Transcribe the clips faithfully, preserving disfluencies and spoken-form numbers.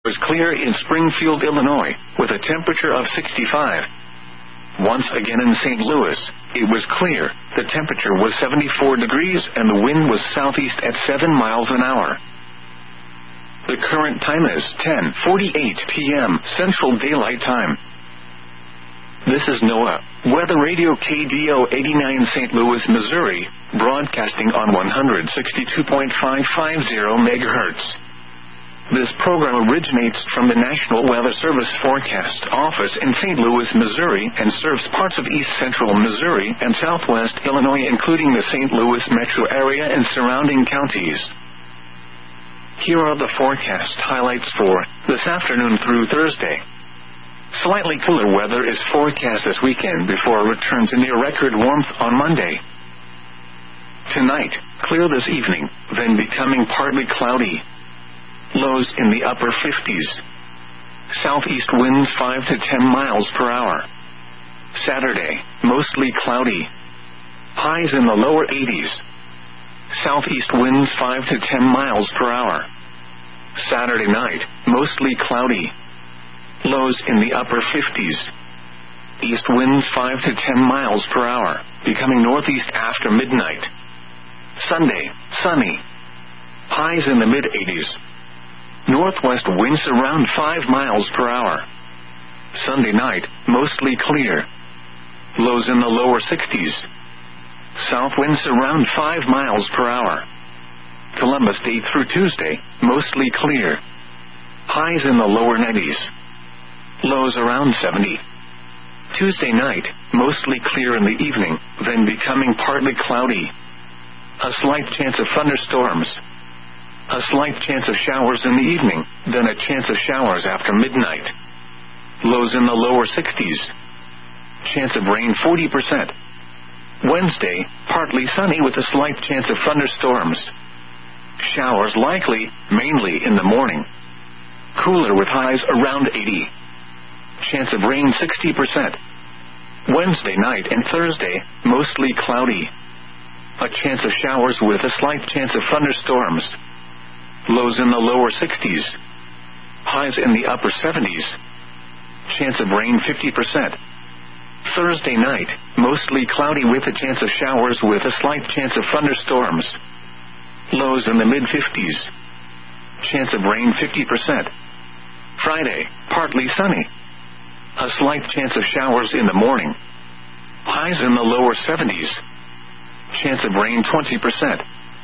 was clear in Springfield, Illinois, with a temperature of sixty-five. Once again in Saint Louis, it was clear. The temperature was seventy-four degrees and the wind was southeast at seven miles an hour. The current time is ten forty-eight p m Central Daylight Time. This is NOAA Weather Radio K D O eighty-nine Saint Louis, Missouri, broadcasting on one sixty-two point five five zero megahertz. This program originates from the National Weather Service Forecast Office in Saint Louis, Missouri, and serves parts of east central Missouri and southwest Illinois, including the Saint Louis metro area and surrounding counties. Here are the forecast highlights for this afternoon through Thursday. Slightly cooler weather is forecast this weekend before a return to near record warmth on Monday. Tonight, clear this evening, then becoming partly cloudy. Lows in the upper fifties. Southeast winds five to ten miles per hour. Saturday, mostly cloudy. Highs in the lower eighties. Southeast winds five to ten miles per hour. Saturday night, mostly cloudy. Lows in the upper fifties. East winds five to ten miles per hour, becoming northeast after midnight. Sunday, sunny. Highs in the mid-eighties. Northwest winds around five miles per hour. Sunday night, mostly clear. Lows in the lower sixties. South winds around five miles per hour. Columbus Day through Tuesday, mostly clear. Highs in the lower nineties. Lows around seventy. Tuesday night, mostly clear in the evening, then becoming partly cloudy. A slight chance of thunderstorms. A slight chance of showers in the evening, then a chance of showers after midnight. Lows in the lower sixties. Chance of rain forty percent. Wednesday, partly sunny with a slight chance of thunderstorms. Showers likely, mainly in the morning. Cooler with highs around eighty. Chance of rain sixty percent. Wednesday night and Thursday, mostly cloudy. A chance of showers with a slight chance of thunderstorms. Lows in the lower sixties. Highs in the upper seventies. Chance of rain fifty percent. Thursday night, mostly cloudy with a chance of showers with a slight chance of thunderstorms. Lows in the mid-fifties. Chance of rain fifty percent. Friday, partly sunny. A slight chance of showers in the morning. Highs in the lower seventies. Chance of rain twenty percent.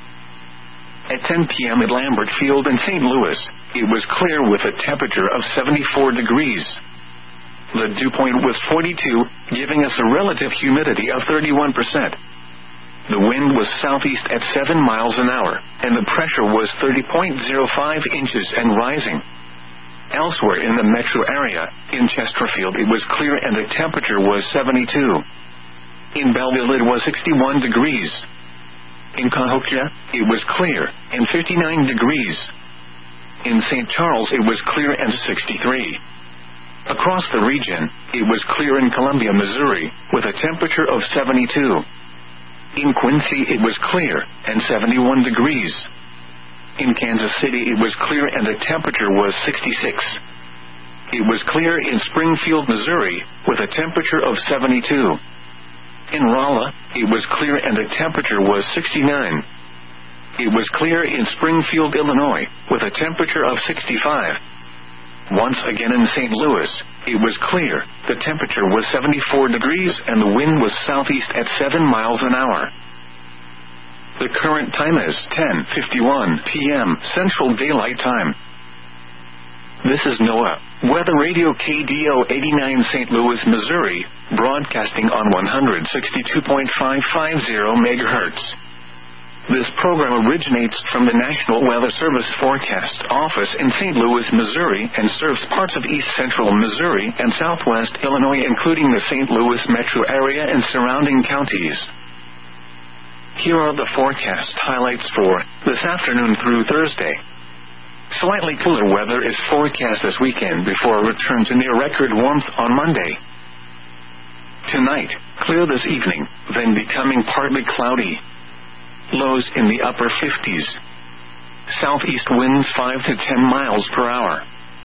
At ten p m at Lambert Field in Saint Louis, it was clear with a temperature of seventy-four degrees. The dew point was forty-two, giving us a relative humidity of thirty-one percent. The wind was southeast at seven miles an hour, and the pressure was thirty point zero five inches and rising. Elsewhere in the metro area, in Chesterfield it was clear and the temperature was seventy-two. In Belleville it was sixty-one degrees. In Cahokia, it was clear, and fifty-nine degrees. In Saint Charles it was clear and sixty-three. Across the region, it was clear in Columbia, Missouri, with a temperature of seventy-two. In Quincy it was clear, and seventy-one degrees. In Kansas City it was clear and the temperature was sixty-six. It was clear in Springfield, Missouri, with a temperature of seventy-two. In Rolla, it was clear and the temperature was sixty-nine. It was clear in Springfield, Illinois, with a temperature of sixty-five. Once again in Saint Louis, it was clear, the temperature was seventy-four degrees and the wind was southeast at seven miles an hour. The current time is ten fifty-one p m Central Daylight Time. This is NOAA Weather Radio K D O eighty-nine Saint Louis, Missouri, broadcasting on one sixty-two point five five zero megahertz. This program originates from the National Weather Service Forecast Office in Saint Louis, Missouri, and serves parts of east central Missouri and southwest Illinois, including the Saint Louis metro area and surrounding counties. Here are the forecast highlights for this afternoon through Thursday. Slightly cooler weather is forecast this weekend before a return to near record warmth on Monday. Tonight, clear this evening, then becoming partly cloudy. Lows in the upper fifties. Southeast winds five to ten miles per hour.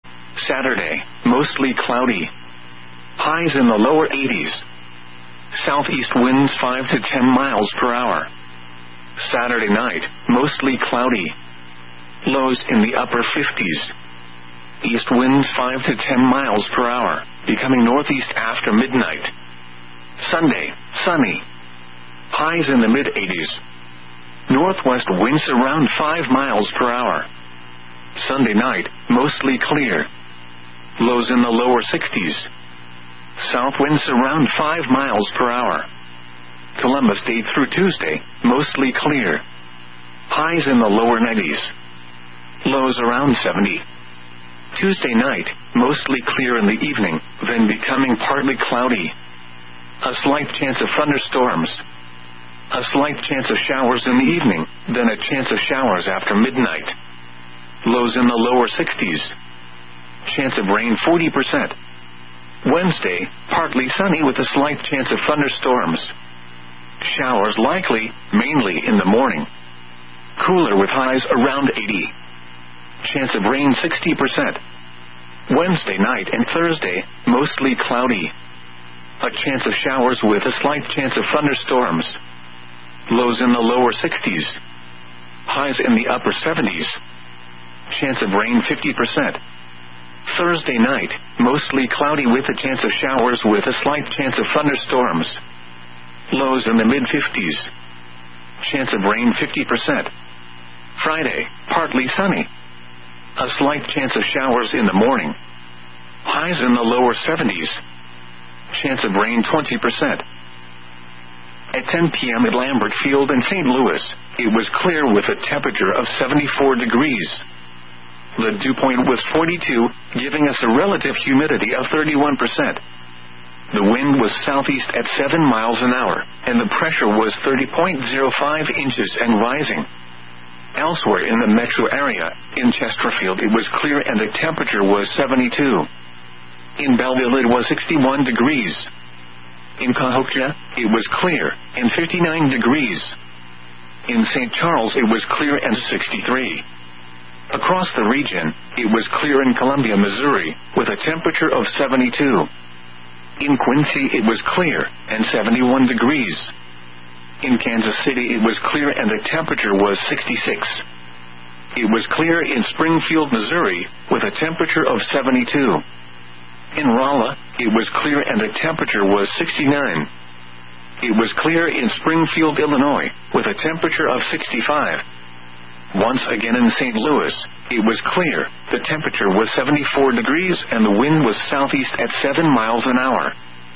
Saturday, mostly cloudy. Highs in the lower eighties. Southeast winds five to ten miles per hour. Saturday night, mostly cloudy. Lows in the upper fifties. East winds five to ten miles per hour, becoming northeast after midnight. Sunday, sunny. Highs in the mid-eighties. Northwest winds around five miles per hour. Sunday night, mostly clear. Lows in the lower sixties. South winds around five miles per hour. Columbus Day through Tuesday, mostly clear. Highs in the lower nineties. Lows around seventy. Tuesday night, mostly clear in the evening, then becoming partly cloudy. A slight chance of thunderstorms. A slight chance of showers in the evening, then a chance of showers after midnight. Lows in the lower sixties. Chance of rain forty percent. Wednesday, partly sunny with a slight chance of thunderstorms. Showers likely, mainly in the morning. Cooler with highs around eighty. Chance of rain sixty percent. Wednesday night and Thursday, mostly cloudy. A chance of showers with a slight chance of thunderstorms. Lows in the lower sixties. Highs in the upper seventies. Chance of rain fifty percent. Thursday night, mostly cloudy with a chance of showers with a slight chance of thunderstorms. Lows in the mid-fifties. Chance of rain fifty percent. Friday, partly sunny. A slight chance of showers in the morning. Highs in the lower seventies. Chance of rain twenty percent. At ten p.m. at Lambert Field in Saint Louis, it was clear with a temperature of seventy-four degrees. The dew point was forty-two, giving us a relative humidity of thirty-one percent. The wind was southeast at seven miles an hour, and the pressure was thirty point zero five inches and rising. Elsewhere in the metro area, in Chesterfield it was clear and the temperature was seventy-two. In Belleville it was sixty-one degrees. In Cahokia, it was clear, and fifty-nine degrees. In Saint Charles it was clear and sixty-three. Across the region, it was clear in Columbia, Missouri, with a temperature of seventy-two. In Quincy it was clear, and seventy-one degrees. In Kansas City it was clear and the temperature was sixty-six. It was clear in Springfield, Missouri, with a temperature of seventy-two. In Rolla, it was clear and the temperature was sixty-nine. It was clear in Springfield, Illinois, with a temperature of sixty-five. Once again in Saint Louis, it was clear, the temperature was seventy-four degrees and the wind was southeast at seven miles an hour.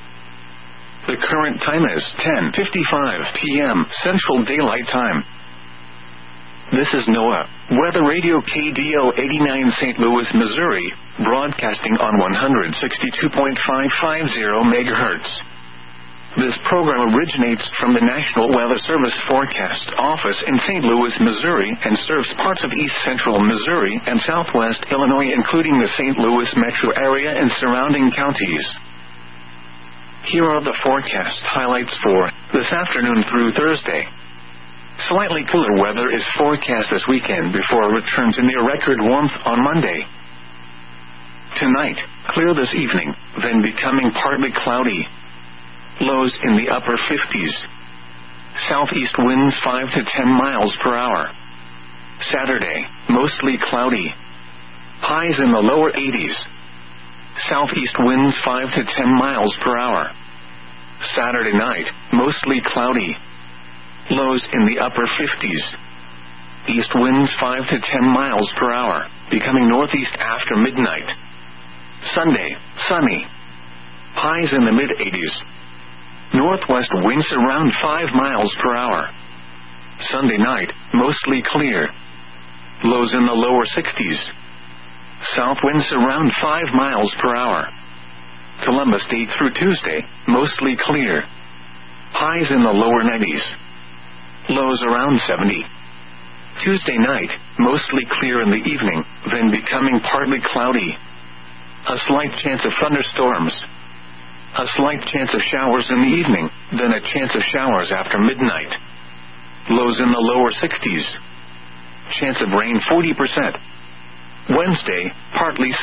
The current time is ten fifty-five p.m. Central Daylight Time. This is NOAA, Weather Radio K D O eighty-nine Saint Louis, Missouri, broadcasting on one sixty-two point five five zero megahertz. This program originates from the National Weather Service Forecast Office in Saint Louis, Missouri, and serves parts of east central Missouri and southwest Illinois, including the Saint Louis metro area and surrounding counties. Here are the forecast highlights for this afternoon through Thursday. Slightly cooler weather is forecast this weekend before a return to near record warmth on Monday. Tonight, clear this evening, then becoming partly cloudy. Lows in the upper fifties. Southeast winds five to ten miles per hour. Saturday, mostly cloudy. Highs in the lower eighties. Southeast winds five to ten miles per hour. Saturday night, mostly cloudy. Lows in the upper fifties. East winds five to ten miles per hour, becoming northeast after midnight. Sunday, sunny. Highs in the mid-eighties. Northwest winds around five miles per hour. Sunday night, mostly clear. Lows in the lower sixties. South winds around five miles per hour. Columbus Day through Tuesday, mostly clear. Highs in the lower nineties. Lows around seventy. Tuesday night, mostly clear in the evening, then becoming partly cloudy. A slight chance of thunderstorms. A slight chance of showers in the evening, then a chance of showers after midnight. Lows in the lower sixties. Chance of rain forty percent. Wednesday, partly sunny.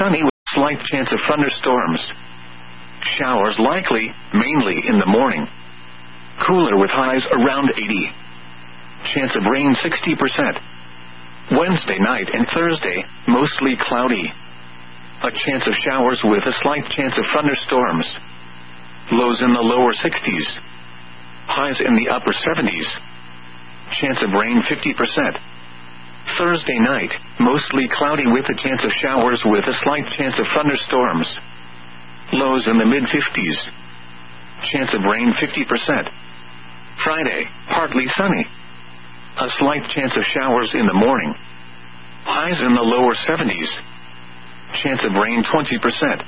Slight chance of thunderstorms. Showers likely, mainly in the morning. Cooler with highs around eighty. Chance of rain sixty percent. Wednesday night and Thursday, mostly cloudy. A chance of showers with a slight chance of thunderstorms. Lows in the lower sixties. Highs in the upper seventies. Chance of rain fifty percent. Thursday night, mostly cloudy with a chance of showers with a slight chance of thunderstorms. Lows in the mid-fifties. Chance of rain fifty percent. Friday, partly sunny. A slight chance of showers in the morning. Highs in the lower seventies. Chance of rain twenty percent.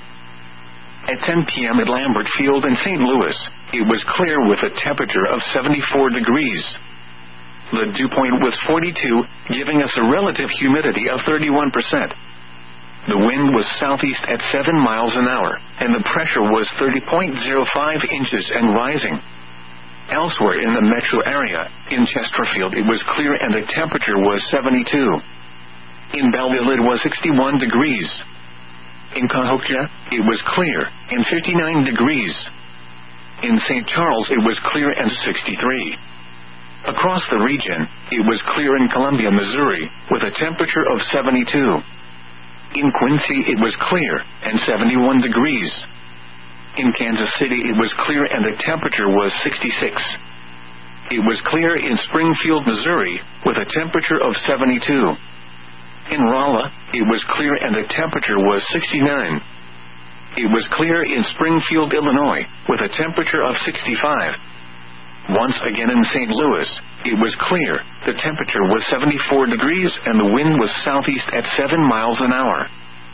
At ten p.m. at Lambert Field in Saint Louis, it was clear with a temperature of seventy-four degrees. The dew point was forty-two, giving us a relative humidity of thirty-one percent. The wind was southeast at seven miles an hour, and the pressure was thirty point zero five inches and rising. Elsewhere in the metro area, in Chesterfield it was clear and the temperature was seventy-two. In Belleville it was sixty-one degrees. In Cahokia, it was clear, and fifty-nine degrees. In Saint Charles it was clear and sixty-three. Across the region, it was clear in Columbia, Missouri, with a temperature of seventy-two. In Quincy it was clear, and seventy-one degrees. In Kansas City it was clear and the temperature was sixty-six. It was clear in Springfield, Missouri, with a temperature of seventy-two. In Rolla, it was clear and the temperature was sixty-nine. It was clear in Springfield, Illinois, with a temperature of sixty-five. Once again in Saint Louis, it was clear, the temperature was seventy-four degrees and the wind was southeast at seven miles an hour.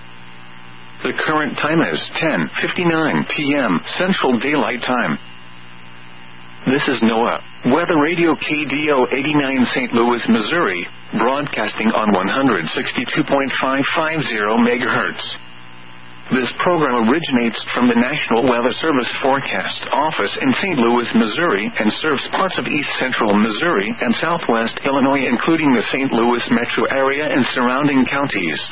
The current time is ten fifty-nine p.m. Central Daylight Time. This is NOAA, Weather Radio K D O eighty-nine Saint Louis, Missouri, broadcasting on one sixty-two point five five zero megahertz. This program originates from the National Weather Service Forecast Office in Saint Louis, Missouri, and serves parts of east central Missouri and southwest Illinois, including the Saint Louis metro area and surrounding counties.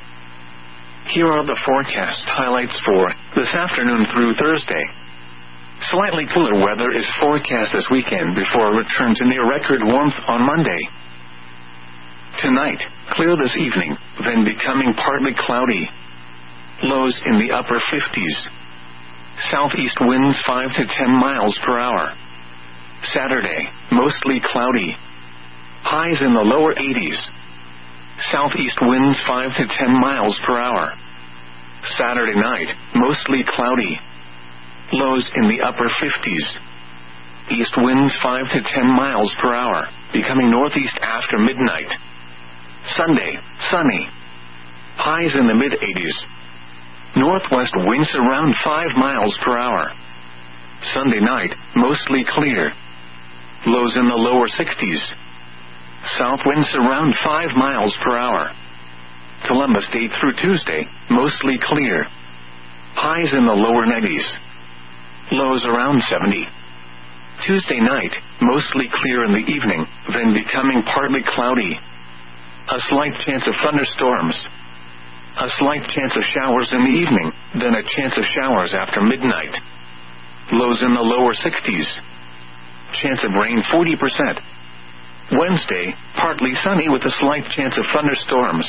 Here are the forecast highlights for this afternoon through Thursday. Slightly cooler weather is forecast this weekend before a return to near-record warmth on Monday. Tonight, clear this evening, then becoming partly cloudy. Lows in the upper fifties. Southeast winds five to ten miles per hour. Saturday, mostly cloudy. Highs in the lower eighties. Southeast winds five to ten miles per hour. Saturday night, mostly cloudy. Lows in the upper fifties. East winds five to ten miles per hour, becoming northeast after midnight. Sunday, sunny. Highs in the mid-eighties. Northwest winds around five miles per hour. Sunday night, mostly clear. Lows in the lower sixties. South winds around five miles per hour. Columbus Day through Tuesday, mostly clear. Highs in the lower nineties. Lows around seventy. Tuesday night, mostly clear in the evening, then becoming partly cloudy. A slight chance of thunderstorms. A slight chance of showers in the evening, then a chance of showers after midnight. Lows in the lower sixties. Chance of rain forty percent. Wednesday, partly sunny with a slight chance of thunderstorms.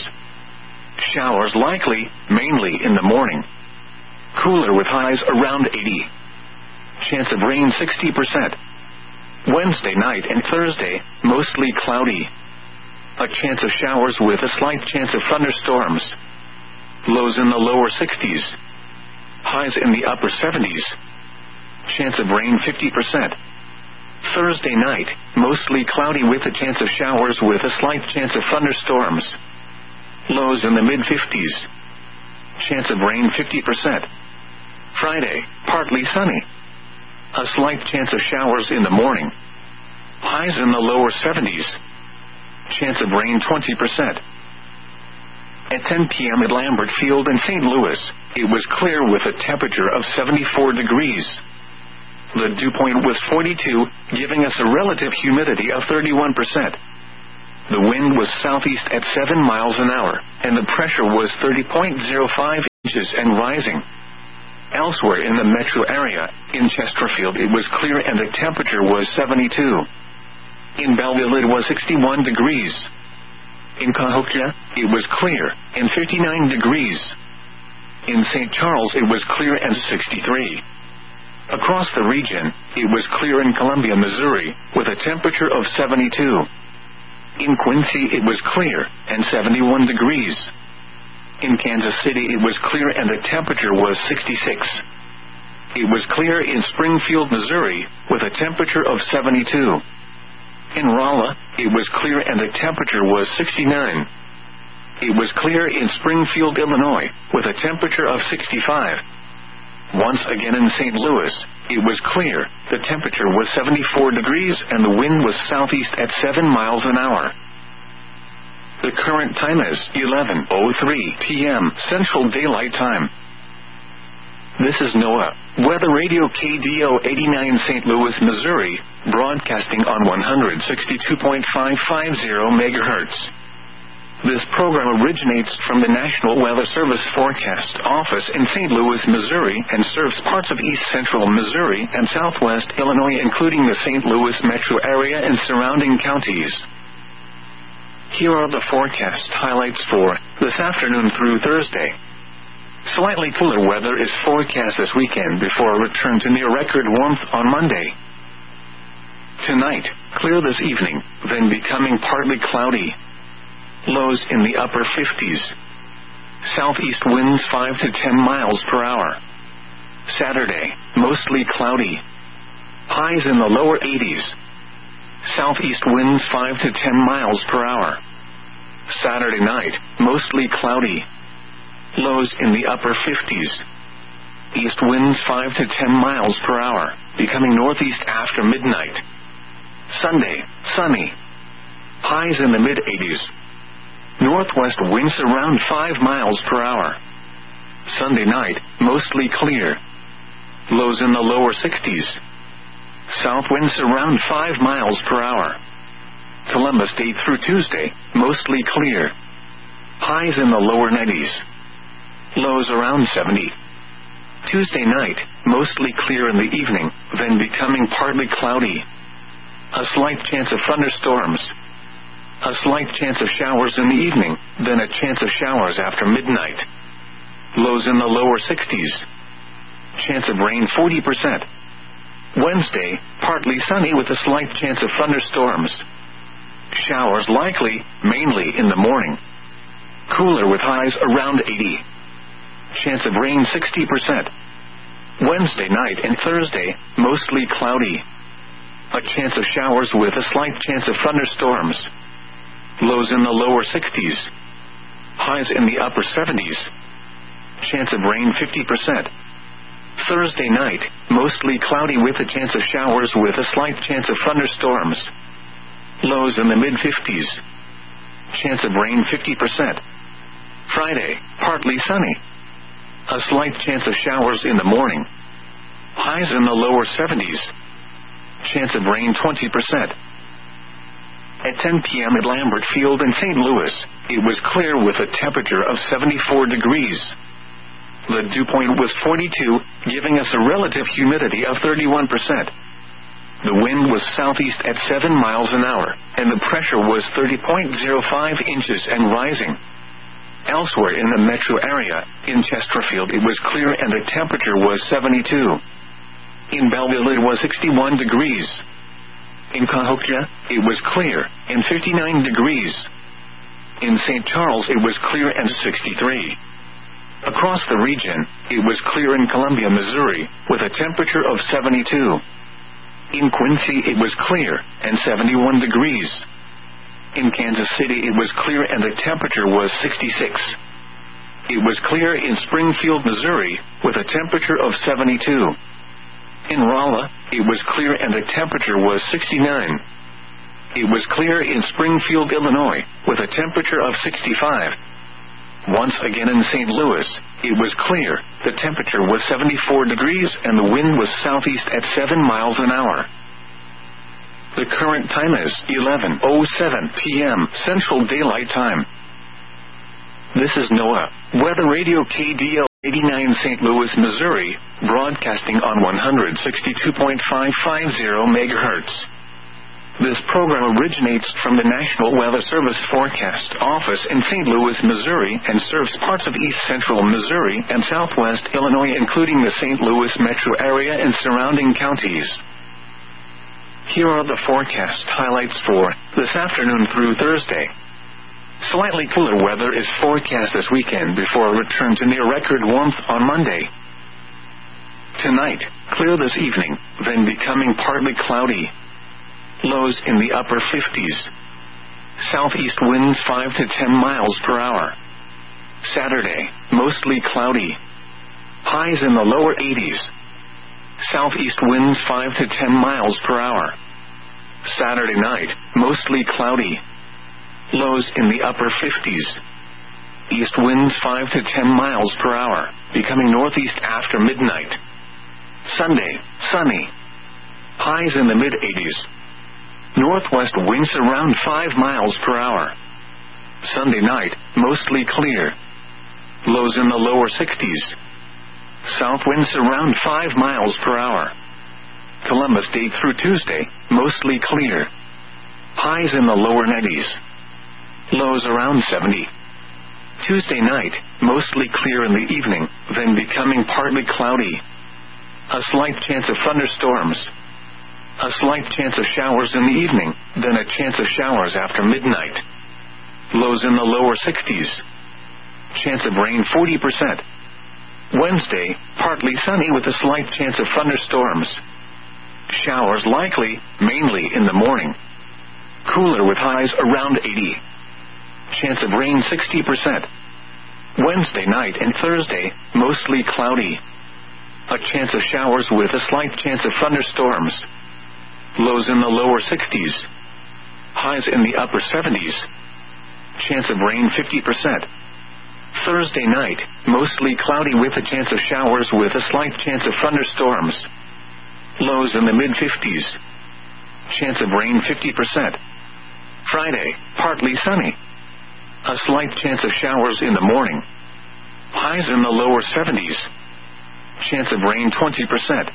Showers likely, mainly in the morning. Cooler with highs around eighty. Chance of rain sixty percent. Wednesday night and Thursday, mostly cloudy. A chance of showers with a slight chance of thunderstorms. Lows in the lower sixties. Highs in the upper seventies. Chance of rain fifty percent. Thursday night, mostly cloudy with a chance of showers with a slight chance of thunderstorms. Lows in the mid-fifties. Chance of rain fifty percent. Friday, partly sunny. A slight chance of showers in the morning. Highs in the lower seventies. Chance of rain twenty percent. At ten p.m. at Lambert Field in Saint Louis, it was clear with a temperature of seventy-four degrees. The dew point was forty-two, giving us a relative humidity of thirty-one percent. The wind was southeast at seven miles an hour, and the pressure was thirty point zero five inches and rising. Elsewhere in the metro area, in Chesterfield it was clear and the temperature was seventy-two. In Belleville it was sixty-one degrees. In Cahokia, it was clear, and fifty-nine degrees. In Saint Charles it was clear and sixty-three. Across the region, it was clear in Columbia, Missouri, with a temperature of seventy-two. In Quincy it was clear, and seventy-one degrees. In Kansas City it was clear and the temperature was sixty-six. It was clear in Springfield, Missouri, with a temperature of seventy-two. In Rolla, it was clear and the temperature was sixty-nine. It was clear in Springfield, Illinois, with a temperature of sixty-five. Once again in Saint Louis, it was clear, the temperature was seventy-four degrees and the wind was southeast at seven miles an hour. The current time is eleven oh three p.m. Central Daylight Time. This is NOAA Weather Radio K D O eighty-nine Saint Louis, Missouri, broadcasting on one sixty-two point five five zero megahertz. This program originates from the National Weather Service Forecast Office in Saint Louis, Missouri, and serves parts of east central Missouri and southwest Illinois, including the Saint Louis metro area and surrounding counties. Here are the forecast highlights for this afternoon through Thursday. Slightly cooler weather is forecast this weekend before a return to near-record warmth on Monday. Tonight, clear this evening, then becoming partly cloudy. Lows in the upper fifties. Southeast winds five to ten miles per hour. Saturday, mostly cloudy. Highs in the lower eighties. Southeast winds five to ten miles per hour. Saturday night, mostly cloudy. Lows in the upper fifties. East winds five to ten miles per hour, becoming northeast after midnight. Sunday, sunny. Highs in the mid-eighties. Northwest winds around five miles per hour. Sunday night, mostly clear. Lows in the lower sixties. South winds around five miles per hour. Columbus Day through Tuesday, mostly clear. Highs in the lower nineties. Lows around seventy. Tuesday night, mostly clear in the evening, then becoming partly cloudy. A slight chance of thunderstorms. A slight chance of showers in the evening, then a chance of showers after midnight. Lows in the lower sixties. Chance of rain forty percent. Wednesday, partly sunny with a slight chance of thunderstorms. Showers likely, mainly in the morning. Cooler with highs around eighty. Chance of rain sixty percent. Wednesday night and Thursday, mostly cloudy. A chance of showers with a slight chance of thunderstorms. Lows in the lower sixties. Highs in the upper seventies. Chance of rain fifty percent. Thursday night, mostly cloudy with a chance of showers with a slight chance of thunderstorms. Lows in the mid-fifties. Chance of rain fifty percent. Friday, partly sunny. A slight chance of showers in the morning. Highs in the lower seventies. Chance of rain twenty percent. At ten p.m. at Lambert Field in Saint Louis, it was clear with a temperature of seventy-four degrees. The dew point was forty-two, giving us a relative humidity of thirty-one percent. The wind was southeast at seven miles an hour, and the pressure was thirty point zero five inches and rising. Elsewhere in the metro area, in Chesterfield it was clear and the temperature was seventy-two. In Belleville it was sixty-one degrees. In Cahokia, it was clear, and fifty-nine degrees. In Saint Charles it was clear and sixty-three. Across the region, it was clear in Columbia, Missouri, with a temperature of seventy-two. In Quincy it was clear, and seventy-one degrees. In Kansas City it was clear and the temperature was sixty-six. It was clear in Springfield, Missouri, with a temperature of seventy-two. In Rolla, it was clear and the temperature was sixty-nine. It was clear in Springfield, Illinois, with a temperature of sixty-five. Once again in Saint Louis, it was clear, the temperature was seventy-four degrees and the wind was southeast at seven miles an hour. The current time is eleven oh seven p.m. Central Daylight Time. This is NOAA Weather Radio K D O eighty-nine Saint Louis, Missouri, broadcasting on one sixty-two point five five zero megahertz. This program originates from the National Weather Service Forecast Office in Saint Louis, Missouri, and serves parts of east central Missouri and southwest Illinois, including the Saint Louis metro area and surrounding counties. Here are the forecast highlights for this afternoon through Thursday. Slightly cooler weather is forecast this weekend before a return to near-record warmth on Monday. Tonight, clear this evening, then becoming partly cloudy. Lows in the upper fifties. Southeast winds five to ten miles per hour. Saturday, mostly cloudy. Highs in the lower eighties. Southeast winds five to ten miles per hour. Saturday night, mostly cloudy. Lows in the upper fifties. East winds five to ten miles per hour, becoming northeast after midnight. Sunday, sunny. Highs in the mid-eighties. Northwest winds around five miles per hour. Sunday night, mostly clear. Lows in the lower sixties. South winds around five miles per hour. Columbus Day through Tuesday, mostly clear. Highs in the lower nineties. Lows around seventy. Tuesday night, mostly clear in the evening, then becoming partly cloudy. A slight chance of thunderstorms. A slight chance of showers in the evening, then a chance of showers after midnight. Lows in the lower sixties. Chance of rain forty percent. Wednesday, partly sunny with a slight chance of thunderstorms. Showers likely, mainly in the morning. Cooler with highs around eighty. Chance of rain sixty percent. Wednesday night and Thursday, mostly cloudy. A chance of showers with a slight chance of thunderstorms. Lows in the lower sixties. Highs in the upper seventies. Chance of rain fifty percent. Thursday night, mostly cloudy with a chance of showers with a slight chance of thunderstorms. Lows in the mid-fifties. Chance of rain fifty percent. Friday, partly sunny. A slight chance of showers in the morning. Highs in the lower seventies. Chance of rain twenty percent.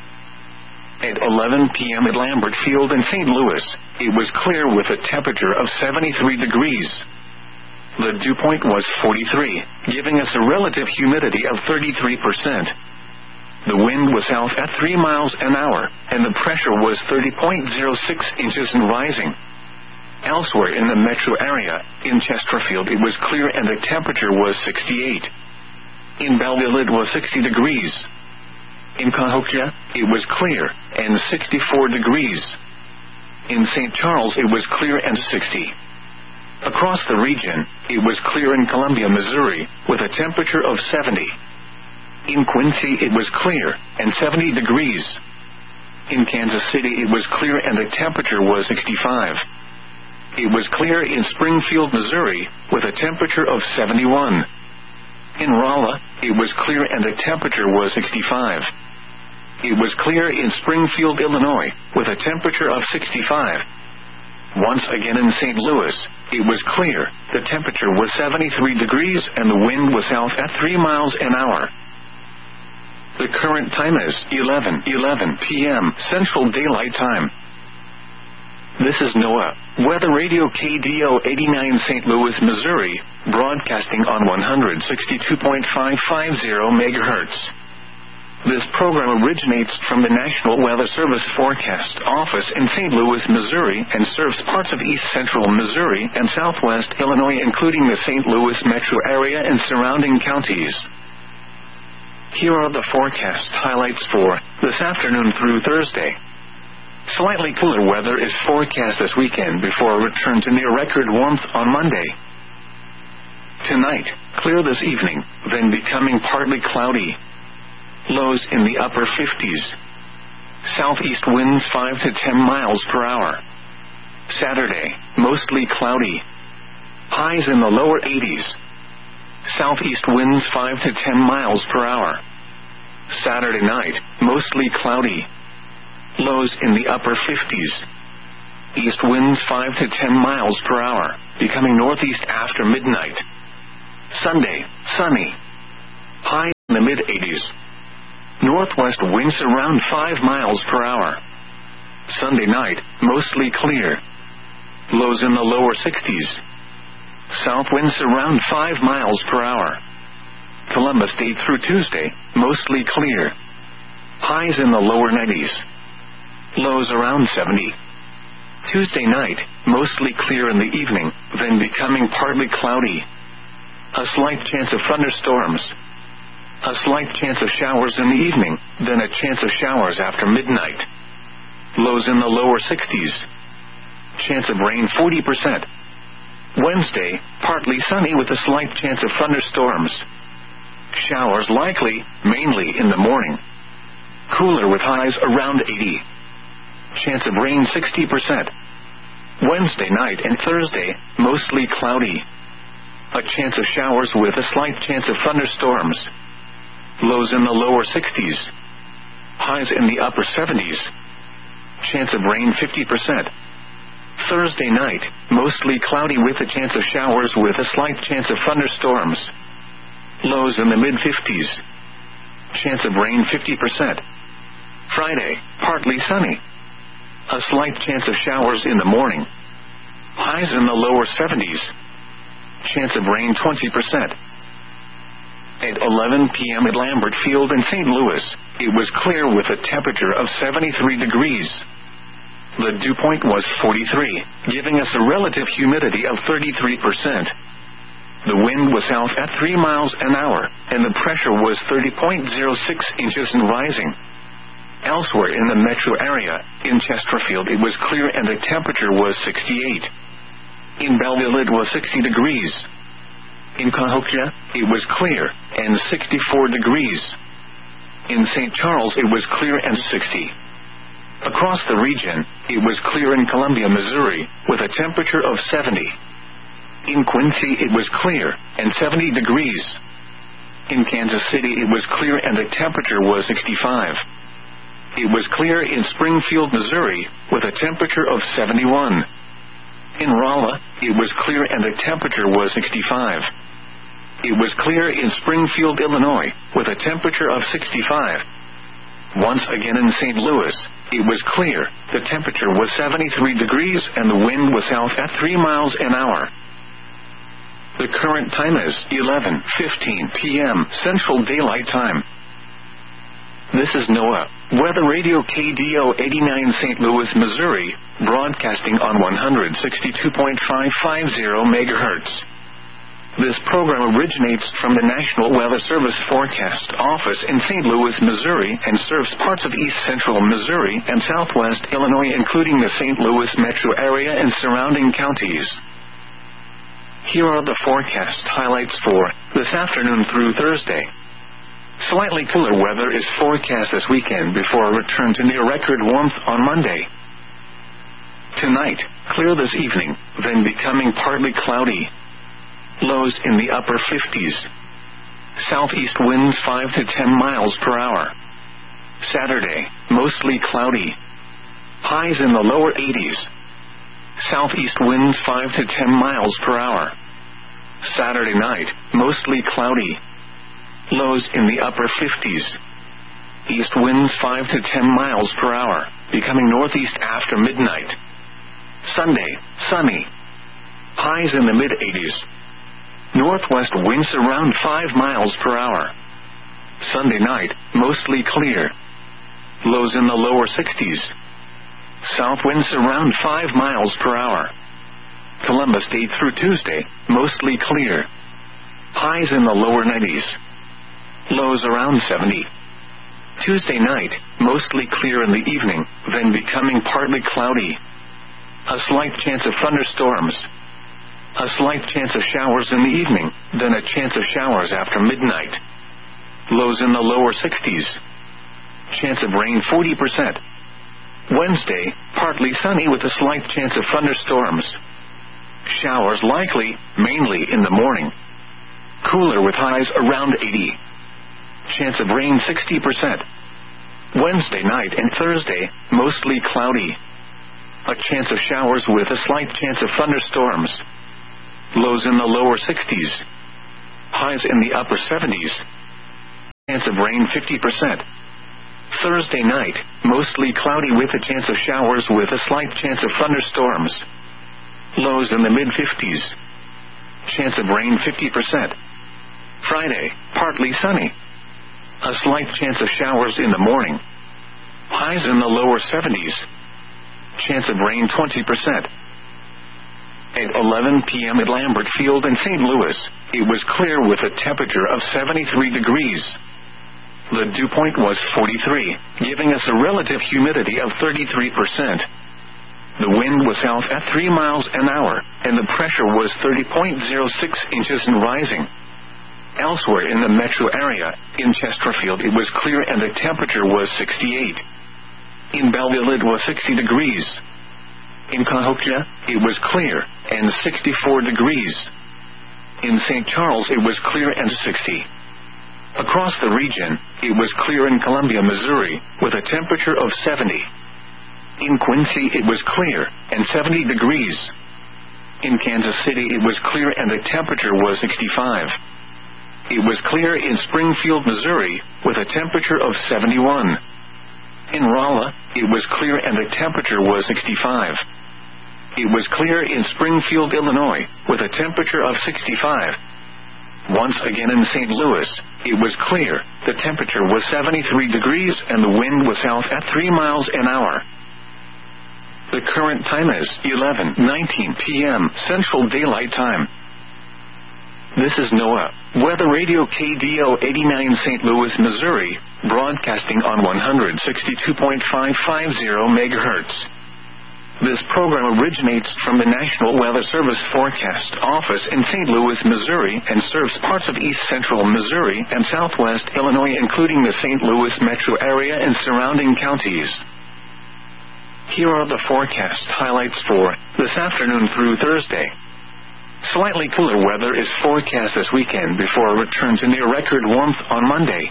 At eleven p.m. at Lambert Field in Saint Louis, it was clear with a temperature of seventy-three degrees. The dew point was forty-three, giving us a relative humidity of thirty-three percent. The wind was south at three miles an hour, and the pressure was thirty point zero six inches and rising. Elsewhere in the metro area, in Chesterfield it was clear and the temperature was sixty-eight. In Belleville it was sixty degrees. In Cahokia, it was clear, and sixty-four degrees. In Saint Charles, it was clear and sixty. Across the region, it was clear in Columbia, Missouri, with a temperature of seventy. In Quincy, it was clear, and seventy degrees. In Kansas City, it was clear and the temperature was sixty-five. It was clear in Springfield, Missouri, with a temperature of seventy-one. In Rolla, it was clear and the temperature was sixty-five. It was clear in Springfield, Illinois, with a temperature of sixty-five. Once again in Saint Louis, it was clear, the temperature was seventy-three degrees and the wind was south at three miles an hour. The current time is eleven eleven p.m. Central Daylight Time. This is NOAA, Weather Radio K D O eighty-nine Saint Louis, Missouri, broadcasting on one sixty-two point five five zero megahertz. This program originates from the National Weather Service Forecast Office in Saint Louis, Missouri, and serves parts of east central Missouri and southwest Illinois, including the Saint Louis metro area and surrounding counties. Here are the forecast highlights for this afternoon through Thursday. Slightly cooler weather is forecast this weekend before a return to near-record warmth on Monday. Tonight, clear this evening, then becoming partly cloudy. Lows in the upper fifties. Southeast winds five to ten miles per hour. Saturday, mostly cloudy. Highs in the lower eighties. Southeast winds five to ten miles per hour. Saturday night, mostly cloudy. Lows in the upper fifties. East winds five to ten miles per hour, becoming northeast after midnight. Sunday, sunny. High in the mid eighties. Northwest winds around five miles per hour. Sunday night, mostly clear. Lows in the lower sixties. South winds around five miles per hour. Columbus Day through Tuesday, mostly clear. Highs in the lower nineties. Lows around seventy. Tuesday night, mostly clear in the evening, then becoming partly cloudy. A slight chance of thunderstorms. A slight chance of showers in the evening, then a chance of showers after midnight. Lows in the lower sixties. Chance of rain forty percent. Wednesday, partly sunny with a slight chance of thunderstorms. Showers likely, mainly in the morning. Cooler with highs around eighty. Chance of rain sixty percent. Wednesday night and Thursday, mostly cloudy. A chance of showers with a slight chance of thunderstorms. Lows in the lower sixties. Highs in the upper seventies. Chance of rain fifty percent. Thursday night, mostly cloudy with a chance of showers with a slight chance of thunderstorms. Lows in the mid fifties. Chance of rain fifty percent. Friday, partly sunny. A slight chance of showers in the morning. Highs in the lower seventies. Chance of rain twenty percent. At eleven p.m. at Lambert Field in Saint Louis, it was clear with a temperature of seventy-three degrees. The dew point was forty-three, giving us a relative humidity of thirty-three percent. The wind was south at three miles an hour, and the pressure was thirty point zero six inches and rising. Elsewhere in the metro area, in Chesterfield it was clear and the temperature was sixty-eight. In Belleville it was sixty degrees. In Cahokia, it was clear, and sixty-four degrees. In Saint Charles it was clear and sixty. Across the region, it was clear in Columbia, Missouri, with a temperature of seventy. In Quincy it was clear, and seventy degrees. In Kansas City it was clear and the temperature was sixty-five. It was clear in Springfield, Missouri, with a temperature of seventy-one. In Rolla, it was clear and the temperature was sixty-five. It was clear in Springfield, Illinois, with a temperature of sixty-five. Once again in Saint Louis, it was clear, the temperature was seventy-three degrees and the wind was south at three miles an hour. The current time is eleven fifteen p.m. Central Daylight Time. This is NOAA, Weather Radio K D O eighty-nine Saint Louis, Missouri, broadcasting on one sixty-two point five five zero megahertz. This program originates from the National Weather Service Forecast Office in Saint Louis, Missouri, and serves parts of east central Missouri and southwest Illinois, including the Saint Louis metro area and surrounding counties. Here are the forecast highlights for this afternoon through Thursday. Slightly cooler weather is forecast this weekend before a return to near-record warmth on Monday. Tonight, clear this evening, then becoming partly cloudy. Lows in the upper fifties. Southeast winds five to ten miles per hour. Saturday, mostly cloudy. Highs in the lower eighties. Southeast winds five to ten miles per hour. Saturday night, mostly cloudy. Lows in the upper fifties. East winds five to ten miles per hour, becoming northeast after midnight. Sunday, sunny. Highs in the mid eighties. Northwest winds around five miles per hour. Sunday night, mostly clear. Lows in the lower sixties. South winds around five miles per hour. Columbus Day through Tuesday, mostly clear. Highs in the lower nineties. Lows around seventy. Tuesday night, mostly clear in the evening, then becoming partly cloudy. A slight chance of thunderstorms. A slight chance of showers in the evening, then a chance of showers after midnight. Lows in the lower sixties. Chance of rain forty percent. Wednesday, partly sunny with a slight chance of thunderstorms. Showers likely, mainly in the morning. Cooler with highs around eighty. Chance of rain sixty percent. Wednesday night and Thursday, mostly cloudy. A chance of showers with a slight chance of thunderstorms. Lows in the lower sixties. Highs in the upper seventies. chance of rain fifty percent. Thursday night, mostly cloudy with a chance of showers with a slight chance of thunderstorms. Lows in the mid-fifties. Chance of rain fifty percent. Friday, partly sunny. A slight chance of showers in the morning. Highs in the lower seventies. Chance of rain twenty percent. At eleven p.m. at Lambert Field in Saint Louis, it was clear with a temperature of seventy-three degrees. The dew point was forty-three, giving us a relative humidity of thirty-three percent. The wind was south at three miles an hour, and the pressure was thirty point zero six inches and rising. Elsewhere in the metro area, in Chesterfield it was clear and the temperature was sixty-eight. In Belleville it was sixty degrees. In Cahokia, it was clear, and sixty-four degrees. In Saint Charles it was clear and sixty. Across the region, it was clear in Columbia, Missouri, with a temperature of seventy. In Quincy it was clear, and seventy degrees. In Kansas City it was clear and the temperature was sixty-five. It was clear in Springfield, Missouri, with a temperature of seventy-one. In Rolla, it was clear and the temperature was sixty-five. It was clear in Springfield, Illinois, with a temperature of sixty-five. Once again in Saint Louis, it was clear, the temperature was seventy-three degrees and the wind was south at three miles an hour. The current time is eleven nineteen p.m. Central Daylight Time. This is NOAA Weather Radio K D O eighty-nine Saint Louis, Missouri, broadcasting on one sixty-two point five five zero megahertz. This program originates from the National Weather Service Forecast Office in Saint Louis, Missouri, and serves parts of east central Missouri and southwest Illinois, including the Saint Louis metro area and surrounding counties. Here are the forecast highlights for this afternoon through Thursday. Slightly cooler weather is forecast this weekend before a return to near-record warmth on Monday.